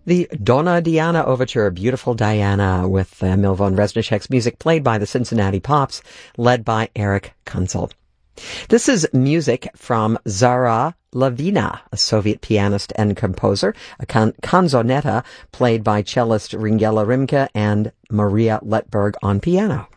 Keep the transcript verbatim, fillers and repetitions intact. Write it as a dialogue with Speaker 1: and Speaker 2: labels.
Speaker 1: The Donna Diana Overture, Beautiful Diana, with uh, Emil von Reznicek's music played by the Cincinnati Pops, led by Eric Kunzel. This is music from Zara Lavina, a Soviet pianist and composer, a can- canzonetta played by cellist Ringela Rimke and Maria Letberg on piano.